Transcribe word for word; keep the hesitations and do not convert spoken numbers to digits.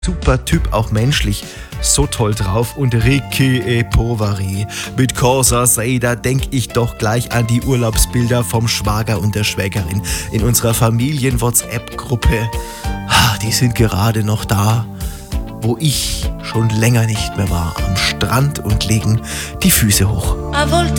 Super Typ, auch menschlich, so toll drauf. Und Ricky e Poveri mit Corsa Say, da denk ich doch gleich an die Urlaubsbilder vom Schwager und der Schwägerin in unserer Familien-WhatsApp-Gruppe. Ah, die sind gerade noch da, wo ich schon länger nicht mehr war, am Strand und legen die Füße hoch. A volte